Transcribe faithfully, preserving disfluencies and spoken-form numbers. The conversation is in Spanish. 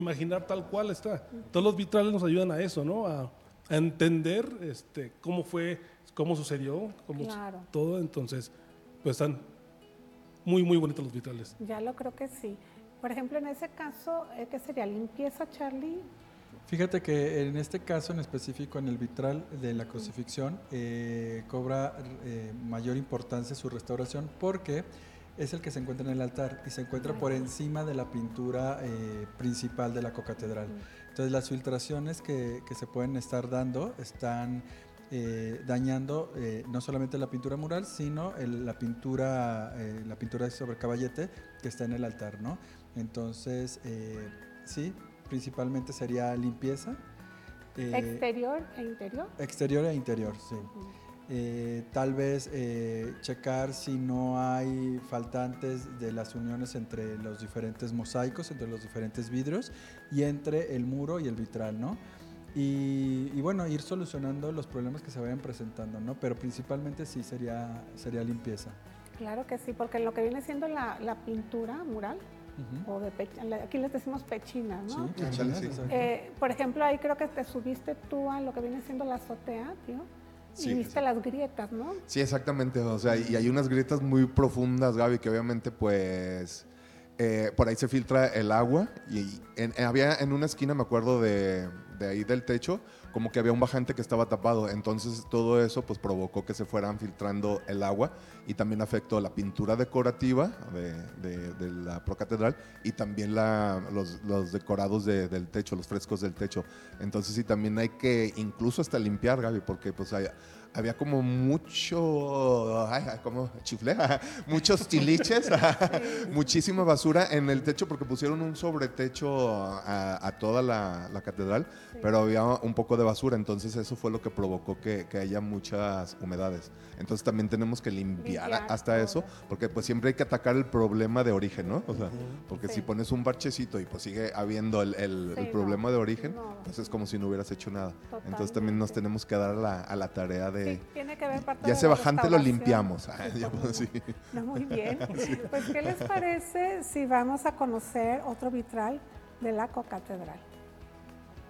imaginar tal cual está. Todos los vitrales nos ayudan a eso, ¿no? A, a entender este, cómo fue, cómo sucedió, cómo Claro. todo. Entonces, pues están muy, muy bonitos los vitrales. Ya lo creo que sí. Por ejemplo, en ese caso, eh, ¿qué sería? ¿Limpieza, Charlie? Fíjate que en este caso en específico, en el vitral de la crucifixión, eh, cobra eh, mayor importancia su restauración porque es el que se encuentra en el altar y se encuentra por encima de la pintura eh, principal de la cocatedral. Entonces las filtraciones que, que se pueden estar dando están eh, dañando eh, no solamente la pintura mural, sino el, la pintura eh, la pintura sobre caballete que está en el altar, ¿no? Entonces, eh, sí, principalmente sería limpieza. Eh, ¿Exterior e interior? Exterior e interior, sí. Uh-huh. Eh, tal vez eh, checar si no hay faltantes de las uniones entre los diferentes mosaicos, entre los diferentes vidrios y entre el muro y el vitral, ¿no? Y, y bueno, ir solucionando los problemas que se vayan presentando, ¿no? Pero principalmente sí sería, sería limpieza. Claro que sí, porque en lo que viene siendo la, la pintura mural, uh-huh. o de pech- aquí les decimos pechina, ¿no? Sí, pechina, sí. Eh, por ejemplo, ahí creo que te subiste tú a lo que viene siendo la azotea, tío. Sí, y viste sí. las grietas, ¿no? Sí, exactamente, o sea, y hay unas grietas muy profundas, Gaby, que obviamente pues eh, por ahí se filtra el agua y en, en, había en una esquina, me acuerdo de, de ahí del techo, como que había un bajante que estaba tapado, entonces todo eso pues provocó que se fueran filtrando el agua y también afectó la pintura decorativa de, de, de la procatedral y también la, los, los decorados de, del techo, los frescos del techo. Entonces sí, también hay que incluso hasta limpiar, Gaby, porque pues hay, había como mucho, ay, como chiflé, muchos tiliches, muchísima basura en el techo porque pusieron un sobretecho a, a toda la, la catedral, sí. pero había un poco de basura, entonces eso fue lo que provocó que, que haya muchas humedades. Entonces también tenemos que limpiar, limpiar hasta todo. Eso, porque pues siempre hay que atacar el problema de origen, ¿no? O sea, porque sí. si pones un parchecito y pues sigue habiendo el, el, sí, el problema no, de origen, no, pues es como si no hubieras hecho nada. Totalmente. Entonces también nos tenemos que dar a la, a la tarea de Sí, tiene que ver parte ya de ese la bajante lo limpiamos. Sí, ya, pues, sí. No, muy bien. Sí. Pues, ¿qué les parece si vamos a conocer otro vitral de la cocatedral?